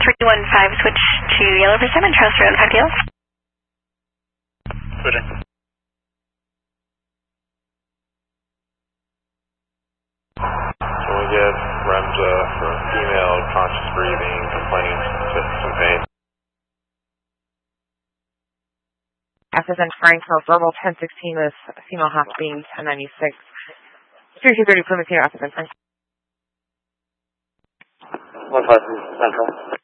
315, switch to yellow for 7, Charles Road, 5 tails. Switching. Can we get Remza for female, conscious breathing, complaining some pain? FSN Franco, verbal 1016 with female hot beam 1096. 3230 Plymouth here, FSN Franco. 15 Central.